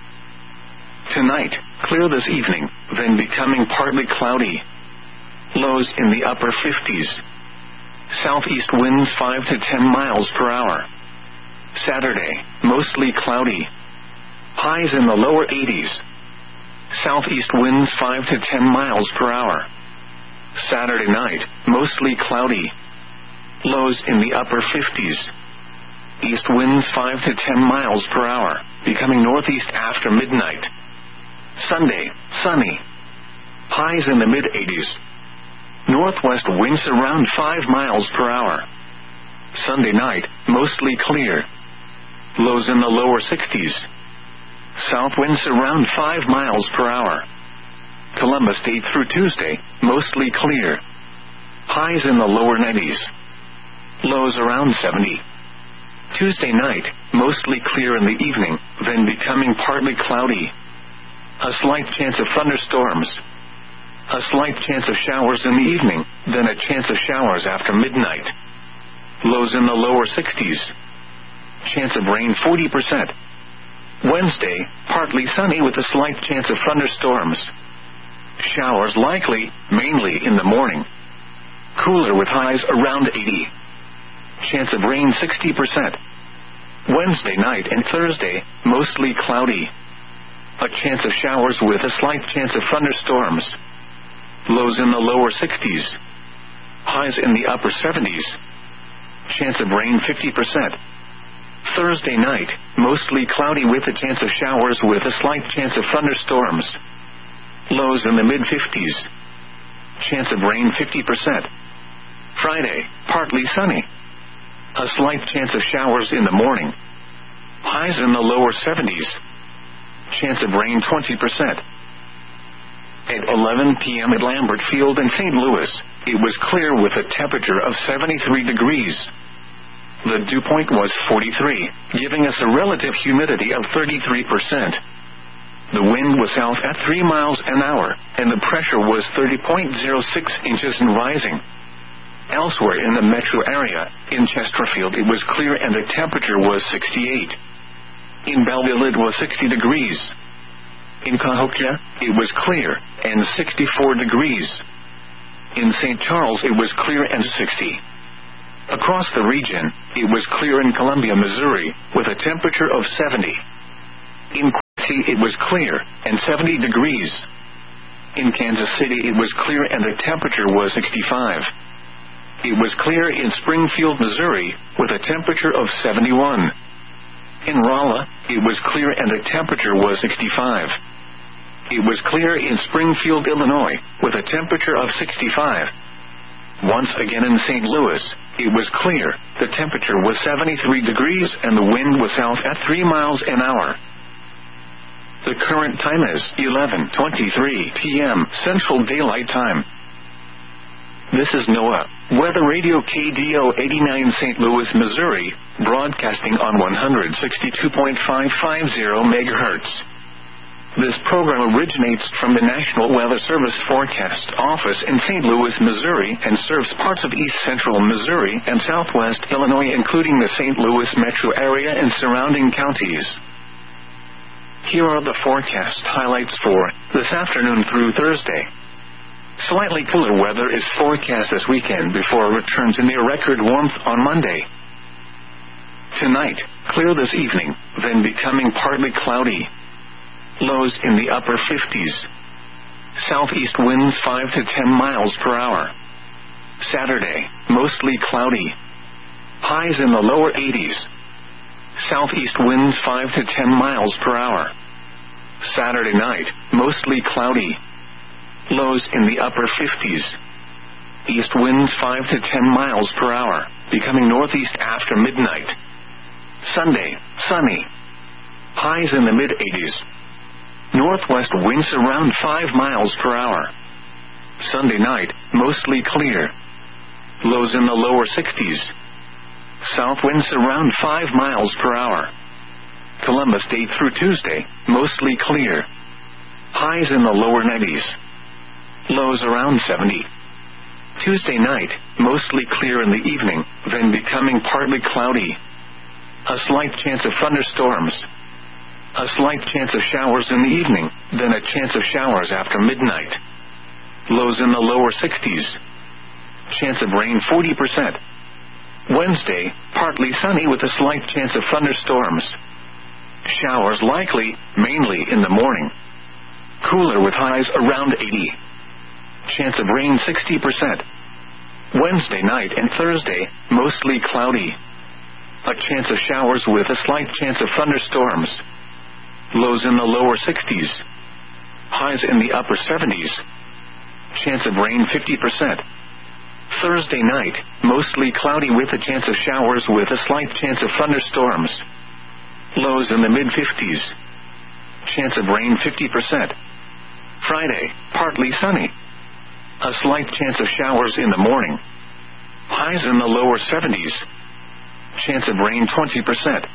Tonight, clear this evening, then becoming partly cloudy. Lows in the upper fifties. Southeast winds five to ten miles per hour. Saturday, mostly cloudy. Highs in the lower eighties. Southeast winds five to ten miles per hour. Saturday night, mostly cloudy. Lows in the upper fifties. East winds five to ten miles per hour, becoming northeast after midnight. Sunday, sunny. Highs in the mid-eighties. Northwest winds around five miles per hour. Sunday night, mostly clear. Lows in the lower sixties. South winds around five miles per hour. Columbus Day through Tuesday, mostly clear. Highs in the lower nineties. Lows around seventy. Tuesday night, mostly clear in the evening, then becoming partly cloudy. A slight chance of thunderstorms. A slight chance of showers in the evening, then a chance of showers after midnight. Lows in the lower sixties. Chance of rain forty percent. Wednesday, partly sunny with a slight chance of thunderstorms. Showers likely, mainly in the morning. Cooler with highs around eighty. Chance of rain sixty percent. Wednesday night and Thursday, mostly cloudy. A chance of showers with a slight chance of thunderstorms. Lows in the lower sixties. Highs in the upper seventies. Chance of rain fifty percent. Thursday night, mostly cloudy with a chance of showers with a slight chance of thunderstorms. Lows in the mid-fifties. Chance of rain fifty percent. Friday, partly sunny. A slight chance of showers in the morning. Highs in the lower seventies. Chance of rain twenty percent. At eleven p.m. at Lambert Field in Saint Louis, it was clear with a temperature of seventy-three degrees. The dew point was forty-three, giving us a relative humidity of thirty-three percent. The wind was south at three miles an hour, and the pressure was thirty point zero six inches and rising. Elsewhere in the metro area, in Chesterfield it was clear and the temperature was sixty-eight. In Belleville it was sixty degrees. In Cahokia, it was clear, and sixty-four degrees. In Saint Charles it was clear and sixty. Across the region, it was clear in Columbia, Missouri, with a temperature of seventy. In Quincy it was clear, and seventy degrees. In Kansas City it was clear and the temperature was sixty-five. It was clear in Springfield, Missouri, with a temperature of seventy-one. In Rolla, it was clear and the temperature was sixty-five. It was clear in Springfield, Illinois, with a temperature of sixty-five. Once again in Saint Louis, it was clear, the temperature was seventy-three degrees and the wind was south at three miles an hour. The current time is eleven twenty-three p m Central Daylight Time. This is NOAA Weather Radio K D O eighty-nine Saint Louis, Missouri, broadcasting on one sixty-two point five five zero megahertz. This program originates from the National Weather Service Forecast Office in Saint Louis, Missouri, and serves parts of east central Missouri and southwest Illinois, including the Saint Louis metro area and surrounding counties. Here are the forecast highlights for this afternoon through Thursday. Slightly cooler weather is forecast this weekend before it returns in near record warmth on Monday. Tonight, clear this evening, then becoming partly cloudy. Lows in the upper fifties. Southeast winds five to ten miles per hour. Saturday, mostly cloudy. Highs in the lower eighties. Southeast winds five to ten miles per hour. Saturday night, mostly cloudy. Lows in the upper fifties. East winds five to ten miles per hour, becoming northeast after midnight. Sunday, sunny. Highs in the mid-eighties. Northwest winds around five miles per hour. Sunday night, mostly clear. Lows in the lower sixties. South winds around five miles per hour. Columbus Day through Tuesday, mostly clear. Highs in the lower nineties. Lows around seventy. Tuesday night, mostly clear in the evening, then becoming partly cloudy. A slight chance of thunderstorms. A slight chance of showers in the evening, then a chance of showers after midnight. Lows in the lower sixties. Chance of rain forty percent. Wednesday, partly sunny with a slight chance of thunderstorms. Showers likely, mainly in the morning. Cooler with highs around eighty. Chance of rain sixty percent. Wednesday night and Thursday, mostly cloudy. A chance of showers with a slight chance of thunderstorms. Lows in the lower sixties. Highs in the upper seventies. Chance of rain fifty percent. Thursday night, mostly cloudy with a chance of showers with a slight chance of thunderstorms. Lows in the mid-fifties. Chance of rain fifty percent. Friday, partly sunny. A slight chance of showers in the morning. Highs in the lower seventies. Chance of rain twenty percent.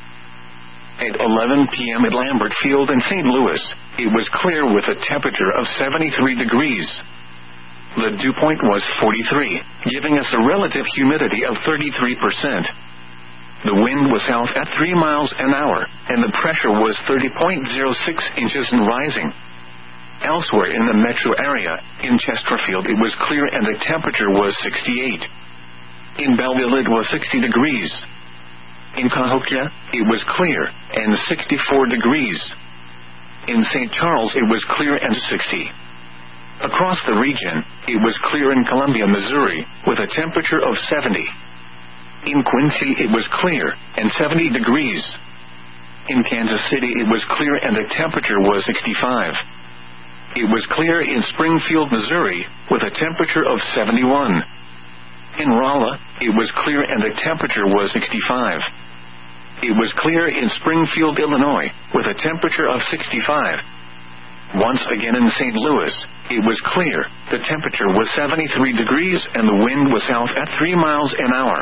At eleven p m at Lambert Field in Saint Louis, it was clear with a temperature of seventy-three degrees. The dew point was forty-three, giving us a relative humidity of thirty-three percent. The wind was south at three miles an hour, and the pressure was thirty point zero six inches and rising. Elsewhere in the metro area, in Chesterfield it was clear and the temperature was sixty-eight. In Belleville it was sixty degrees. In Cahokia, it was clear, and sixty-four degrees. In Saint Charles it was clear and sixty. Across the region, it was clear in Columbia, Missouri, with a temperature of seventy. In Quincy it was clear, and seventy degrees. In Kansas City it was clear and the temperature was sixty-five. It was clear in Springfield, Missouri, with a temperature of seventy-one. In Rolla, it was clear and the temperature was sixty-five. It was clear in Springfield, Illinois, with a temperature of sixty-five. Once again in Saint Louis, it was clear, the temperature was seventy-three degrees and the wind was south at three miles an hour.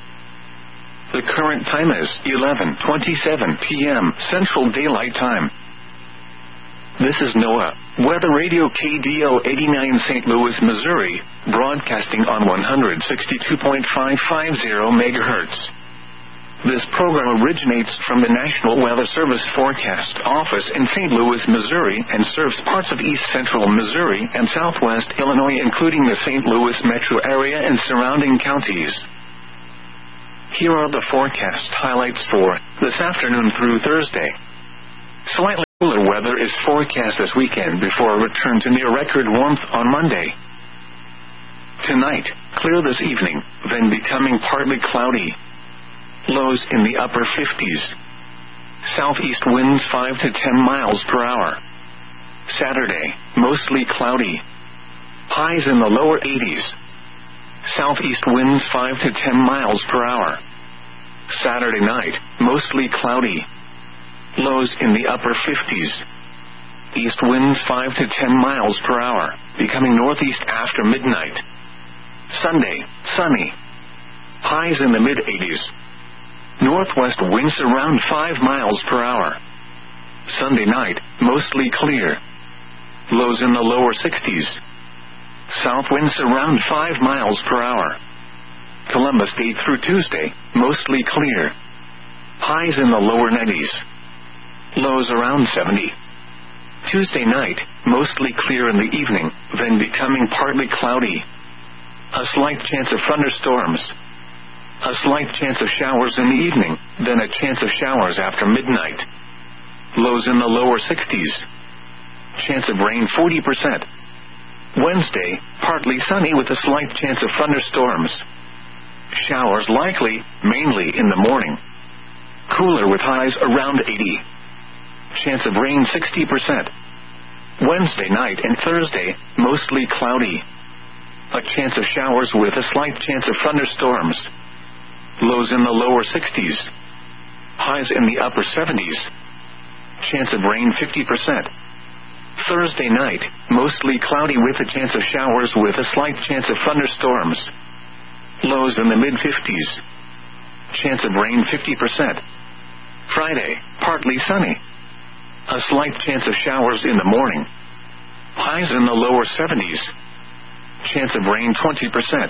The current time is eleven twenty-seven p m Central Daylight Time. This is NOAA Weather Radio K D O eighty-nine Saint Louis, Missouri, broadcasting on one sixty-two point five five zero megahertz. This program originates from the National Weather Service Forecast Office in Saint Louis, Missouri, and serves parts of east central Missouri and southwest Illinois, including the Saint Louis metro area and surrounding counties. Here are the forecast highlights for this afternoon through Thursday. Slightly Cooler weather is forecast this weekend before a return to near-record warmth on Monday. Tonight, clear this evening, then becoming partly cloudy. Lows in the upper fifties. Southeast winds five to ten miles per hour. Saturday, mostly cloudy. Highs in the lower eighties. Southeast winds five to ten miles per hour. Saturday night, mostly cloudy. Lows in the upper fifties. East winds five to ten miles per hour, becoming northeast after midnight. Sunday, sunny. Highs in the mid-eighties. Northwest winds around five miles per hour. Sunday night, mostly clear. Lows in the lower sixties. South winds around five miles per hour. Columbus Day through Tuesday, mostly clear. Highs in the lower nineties. Lows around seventy. Tuesday night, mostly clear in the evening, then becoming partly cloudy. A slight chance of thunderstorms. A slight chance of showers in the evening, then a chance of showers after midnight. Lows in the lower sixties. Chance of rain forty percent. Wednesday, partly sunny with a slight chance of thunderstorms. Showers likely, mainly in the morning. Cooler with highs around eighty. Chance of rain sixty percent. Wednesday night and Thursday, mostly cloudy. A chance of showers with a slight chance of thunderstorms. Lows in the lower sixties. Highs in the upper seventies. Chance of rain fifty percent. Thursday night, mostly cloudy with a chance of showers with a slight chance of thunderstorms. Lows in the mid-fifties. Chance of rain fifty percent. Friday, partly sunny. A slight chance of showers in the morning. Highs in the lower seventies. Chance of rain twenty percent.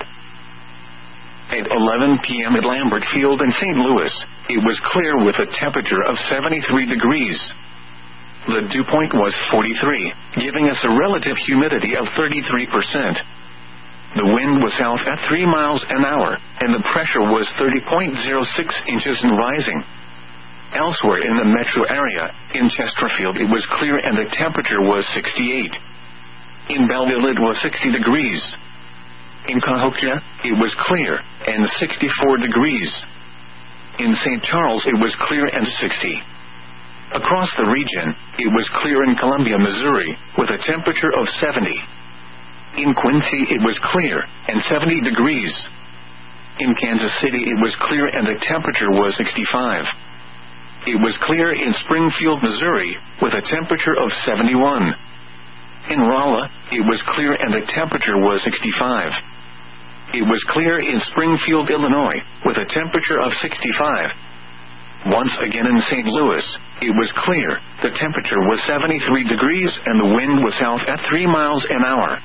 At eleven p.m. at Lambert Field in Saint Louis, it was clear with a temperature of seventy-three degrees. The dew point was forty-three, giving us a relative humidity of thirty-three percent. The wind was south at three miles an hour, and the pressure was thirty point zero six inches and rising. Elsewhere in the metro area, in Chesterfield it was clear and the temperature was sixty-eight. In Belleville it was sixty degrees. In Cahokia, it was clear, and sixty-four degrees. In Saint Charles it was clear and sixty. Across the region, it was clear in Columbia, Missouri, with a temperature of seventy. In Quincy it was clear, and seventy degrees. In Kansas City it was clear and the temperature was sixty-five. It was clear in Springfield, Missouri, with a temperature of seventy-one. In Rolla, it was clear and the temperature was sixty-five. It was clear in Springfield, Illinois, with a temperature of sixty-five. Once again in Saint Louis, it was clear, the temperature was seventy-three degrees and the wind was south at three miles an hour.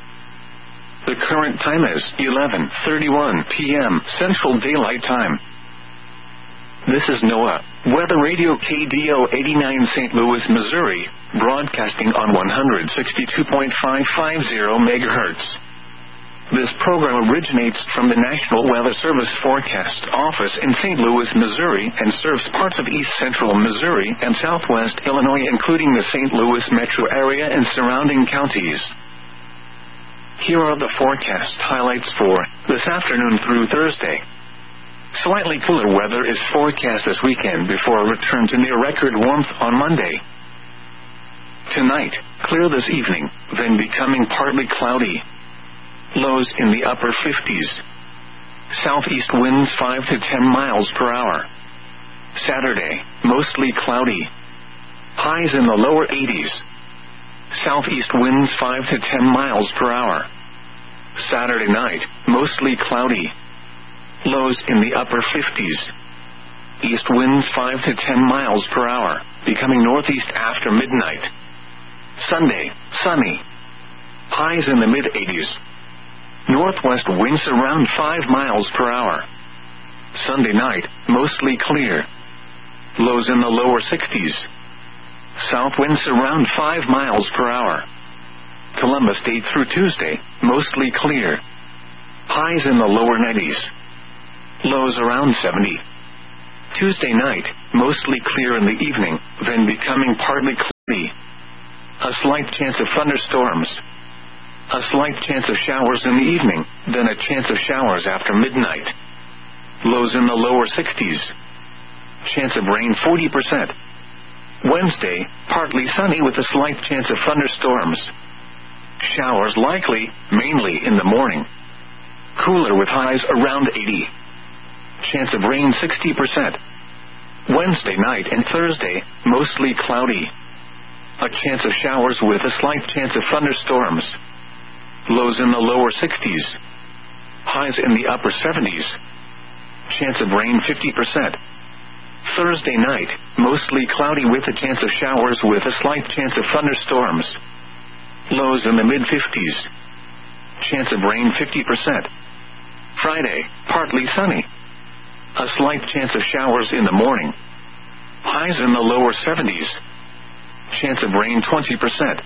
The current time is eleven thirty-one p.m. Central Daylight Time. This is NOAA, Weather Radio K D O eighty-nine Saint Louis, Missouri, broadcasting on one sixty-two point five five zero megahertz. This program originates from the National Weather Service Forecast Office in Saint Louis, Missouri, and serves parts of east central Missouri and southwest Illinois, including the Saint Louis metro area and surrounding counties. Here are the forecast highlights for this afternoon through Thursday. Slightly cooler weather is forecast this weekend before a return to near-record warmth on Monday. Tonight, clear this evening, then becoming partly cloudy. Lows in the upper fifties. Southeast winds five to ten miles per hour. Saturday, mostly cloudy. Highs in the lower eighties. Southeast winds five to ten miles per hour. Saturday night, mostly cloudy. Lows in the upper fifties. East winds five to ten miles per hour, becoming northeast after midnight. Sunday, sunny. Highs in the mid-eighties. Northwest winds around five miles per hour. Sunday night, mostly clear. Lows in the lower sixties. South winds around five miles per hour. Columbus Day through Tuesday, mostly clear. Highs in the lower nineties. Lows around seventy. Tuesday night, mostly clear in the evening, then becoming partly clear. A slight chance of thunderstorms. A slight chance of showers in the evening, then a chance of showers after midnight. Lows in the lower sixties. Chance of rain forty percent. Wednesday, partly sunny with a slight chance of thunderstorms. Showers likely, mainly in the morning. Cooler with highs around eighty. Chance of rain sixty percent. Wednesday night and Thursday, mostly cloudy. A chance of showers with a slight chance of thunderstorms. Lows in the lower sixties. Highs in the upper seventies. Chance of rain fifty percent. Thursday night, mostly cloudy with a chance of showers with a slight chance of thunderstorms. Lows in the mid-fifties. Chance of rain fifty percent. Friday, partly sunny. A slight chance of showers in the morning. Highs in the lower seventies. Chance of rain twenty percent.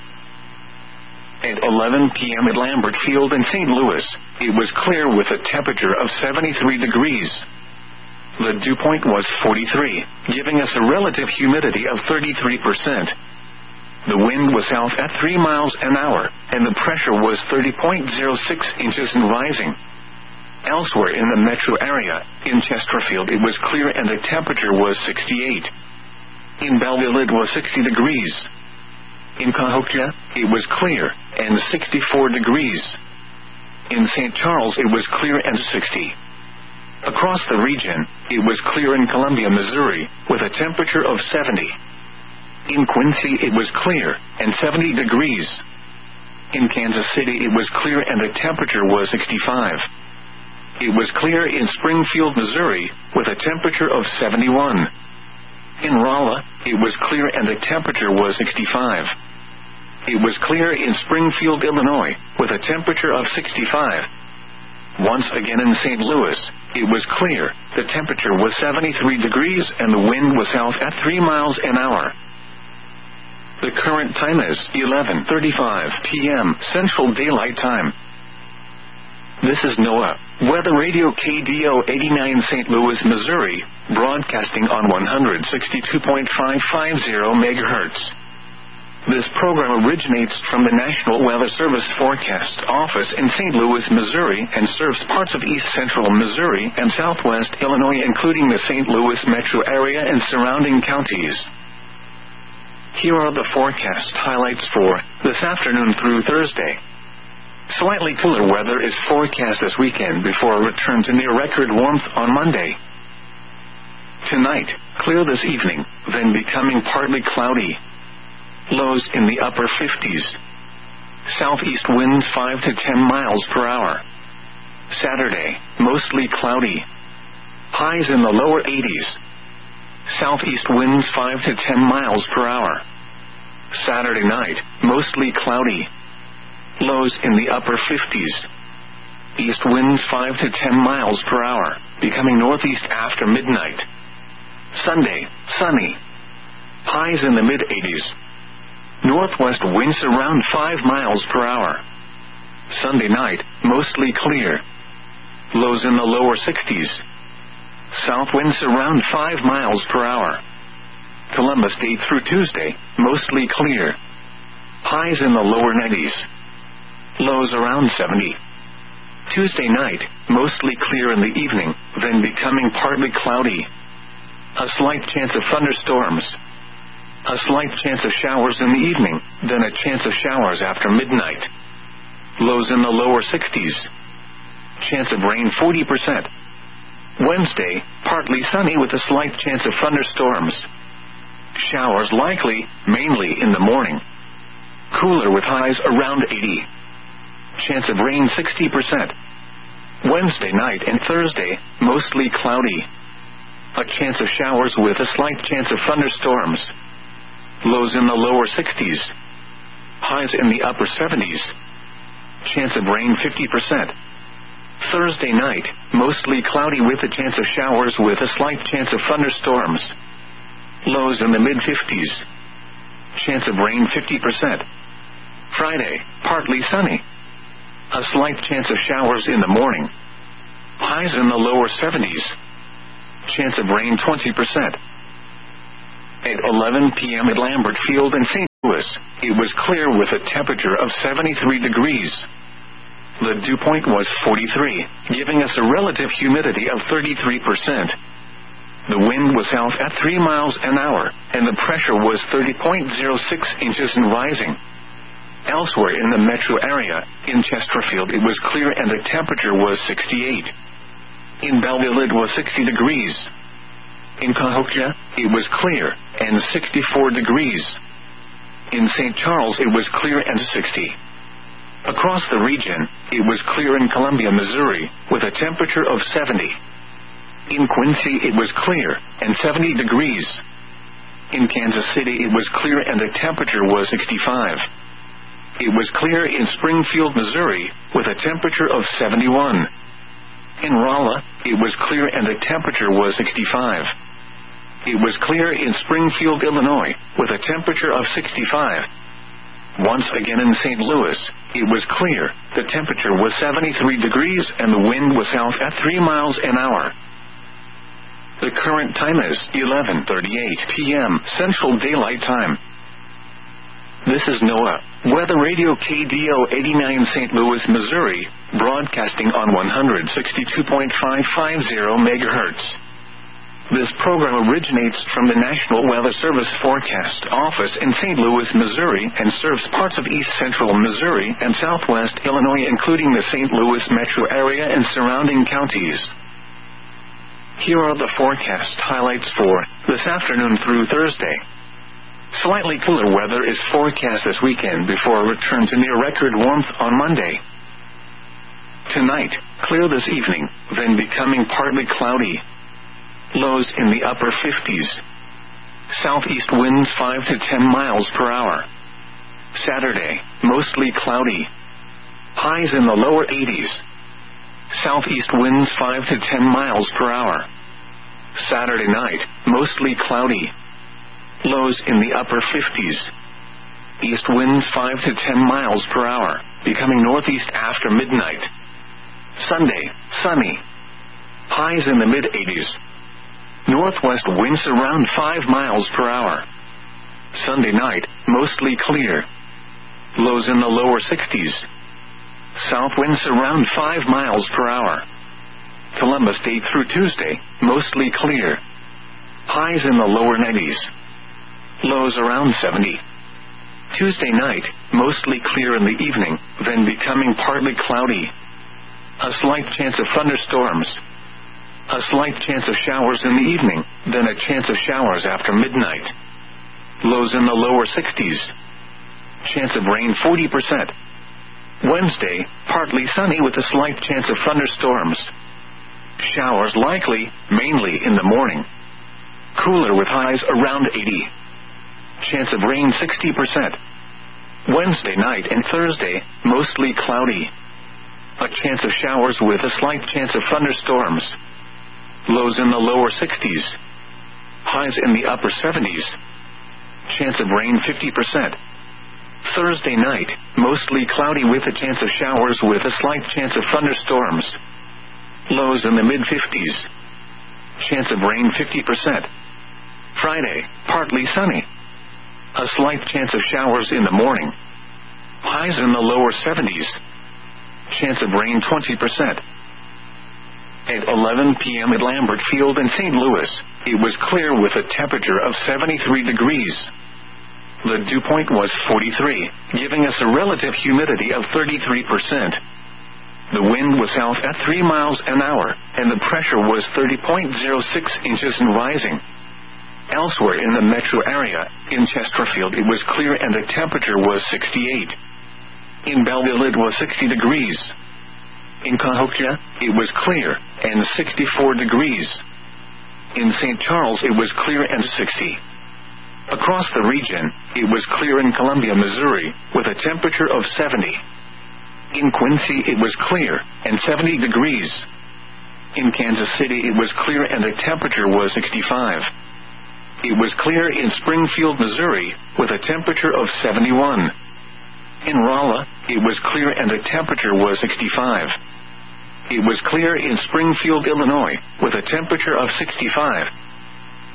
At eleven p.m. at Lambert Field in Saint Louis, it was clear with a temperature of seventy-three degrees. The dew point was forty-three, giving us a relative humidity of thirty-three percent. The wind was south at three miles an hour, and the pressure was thirty point zero six inches and rising. Elsewhere in the metro area, in Chesterfield it was clear and the temperature was sixty-eight. In Belleville it was sixty degrees. In Cahokia, it was clear, and sixty-four degrees. In Saint Charles it was clear and sixty. Across the region, it was clear in Columbia, Missouri, with a temperature of seventy. In Quincy it was clear, and seventy degrees. In Kansas City it was clear and the temperature was sixty-five. It was clear in Springfield, Missouri, with a temperature of seventy-one. In Rolla, it was clear and the temperature was sixty-five. It was clear in Springfield, Illinois, with a temperature of sixty-five. Once again in Saint Louis, it was clear, the temperature was seventy-three degrees and the wind was south at three miles an hour. The current time is eleven thirty-five p.m. Central Daylight Time. This is NOAA, Weather Radio K D O eighty-nine Saint Louis, Missouri, broadcasting on one sixty-two point five five zero megahertz. This program originates from the National Weather Service Forecast Office in Saint Louis, Missouri, and serves parts of east central Missouri and southwest Illinois, including the Saint Louis metro area and surrounding counties. Here are the forecast highlights for this afternoon through Thursday. Slightly cooler weather is forecast this weekend before a return to near-record warmth on Monday. Tonight, clear this evening, then becoming partly cloudy. Lows in the upper fifties. Southeast winds five to ten miles per hour. Saturday, mostly cloudy. Highs in the lower eighties. Southeast winds five to ten miles per hour. Saturday night, mostly cloudy. Lows in the upper fifties. East winds five to ten miles per hour, becoming northeast after midnight. Sunday, sunny. Highs in the mid-eighties. Northwest winds around five miles per hour. Sunday night, mostly clear. Lows in the lower sixties. South winds around five miles per hour. Columbus Day through Tuesday, mostly clear. Highs in the lower nineties. Lows around seventy. Tuesday night, mostly clear in the evening, then becoming partly cloudy. A slight chance of thunderstorms. A slight chance of showers in the evening, then a chance of showers after midnight. Lows in the lower sixties. Chance of rain forty percent. Wednesday, partly sunny with a slight chance of thunderstorms. Showers likely, mainly in the morning. Cooler with highs around eighty. Chance of rain sixty percent. Wednesday night and Thursday, mostly cloudy. A chance of showers with a slight chance of thunderstorms. Lows in the lower sixties. Highs in the upper seventies. Chance of rain fifty percent. Thursday night, mostly cloudy with a chance of showers with a slight chance of thunderstorms. Lows in the mid-fifties. Chance of rain fifty percent. Friday, partly sunny. A slight chance of showers in the morning. Highs in the lower seventies. Chance of rain twenty percent. At eleven p.m. at Lambert Field in Saint Louis, it was clear with a temperature of seventy-three degrees. The dew point was forty-three, giving us a relative humidity of thirty-three percent. The wind was south at three miles an hour, and the pressure was thirty point zero six inches and rising. Elsewhere in the metro area, in Chesterfield it was clear and the temperature was sixty-eight. In Belleville it was sixty degrees. In Cahokia, it was clear, and sixty-four degrees. In Saint Charles it was clear and sixty. Across the region, it was clear in Columbia, Missouri, with a temperature of seventy. In Quincy it was clear, and seventy degrees. In Kansas City it was clear and the temperature was sixty-five. It was clear in Springfield, Missouri, with a temperature of seventy-one. In Rolla, it was clear and the temperature was sixty-five. It was clear in Springfield, Illinois, with a temperature of sixty-five. Once again in Saint Louis, it was clear, the temperature was seventy-three degrees and the wind was south at three miles an hour. The current time is eleven thirty-eight p.m. Central Daylight Time. This is NOAA Weather Radio K D O eighty-nine Saint Louis, Missouri, broadcasting on one sixty-two point five five zero megahertz. This program originates from the National Weather Service Forecast Office in Saint Louis, Missouri, and serves parts of east central Missouri and southwest Illinois, including the Saint Louis metro area and surrounding counties. Here are the forecast highlights for this afternoon through Thursday. Slightly cooler weather is forecast this weekend before a return to near-record warmth on Monday. Tonight, clear this evening, then becoming partly cloudy. Lows in the upper fifties. Southeast winds five to ten miles per hour. Saturday, mostly cloudy. Highs in the lower eighties. Southeast winds five to ten miles per hour. Saturday night, mostly cloudy. Lows in the upper fifties. East winds five to ten miles per hour, becoming northeast after midnight. Sunday, sunny. Highs in the mid-eighties. Northwest winds around five miles per hour. Sunday night, mostly clear. Lows in the lower sixties. South winds around five miles per hour. Columbus Day through Tuesday, mostly clear. Highs in the lower nineties. Lows around seventy. Tuesday night, mostly clear in the evening, then becoming partly cloudy. A slight chance of thunderstorms. A slight chance of showers in the evening, then a chance of showers after midnight. Lows in the lower sixties. Chance of rain forty percent. Wednesday, partly sunny with a slight chance of thunderstorms. Showers likely, mainly in the morning. Cooler with highs around eighty. Chance of rain sixty percent. Wednesday night and Thursday, mostly cloudy. A chance of showers with a slight chance of thunderstorms. Lows in the lower sixties. Highs in the upper seventies. Chance of rain fifty percent. Thursday night, mostly cloudy with a chance of showers with a slight chance of thunderstorms. Lows in the mid-fifties. Chance of rain fifty percent. Friday, partly sunny. A slight chance of showers in the morning. Highs in the lower seventies. Chance of rain twenty percent. At eleven p.m. at Lambert Field in Saint Louis, it was clear with a temperature of seventy-three degrees. The dew point was forty-three, giving us a relative humidity of thirty-three percent. The wind was south at three miles an hour, and the pressure was thirty point zero six inches and rising. Elsewhere in the metro area, in Chesterfield it was clear and the temperature was sixty-eight. In Belleville it was sixty degrees. In Cahokia, it was clear, and sixty-four degrees. In Saint Charles it was clear and sixty. Across the region, it was clear in Columbia, Missouri, with a temperature of seventy. In Quincy it was clear, and seventy degrees. In Kansas City it was clear and the temperature was sixty-five. It was clear in Springfield, Missouri, with a temperature of seventy-one. In Rolla, it was clear and the temperature was sixty-five. It was clear in Springfield, Illinois, with a temperature of sixty-five.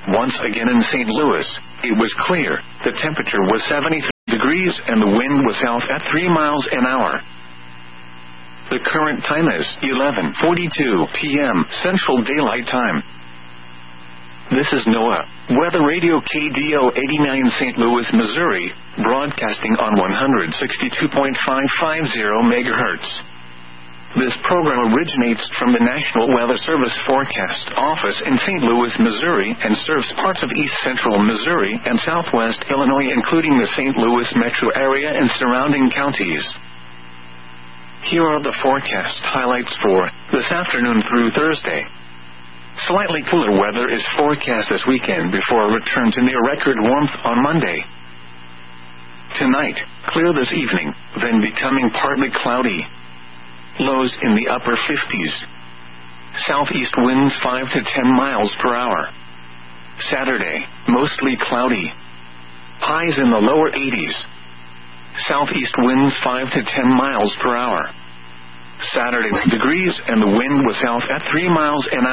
Once again in Saint Louis, it was clear. The temperature was seventy degrees and the wind was south at three miles an hour. The current time is eleven forty-two p.m. Central Daylight Time. This is NOAA Weather Radio K D O eighty-nine Saint Louis, Missouri, broadcasting on one sixty-two point five five zero megahertz. This program originates from the National Weather Service Forecast Office in Saint Louis, Missouri, and serves parts of east central Missouri and southwest Illinois, including the Saint Louis metro area and surrounding counties. Here are the forecast highlights for this afternoon through Thursday. Slightly cooler weather is forecast this weekend before a return to near record warmth on Monday. Tonight, clear this evening, then becoming partly cloudy. Lows in the upper fifties. Southeast winds five to ten miles per hour. Saturday, mostly cloudy. Highs in the lower eighties. Southeast winds five to ten miles per hour. Saturday degrees and the wind was south at three miles an hour.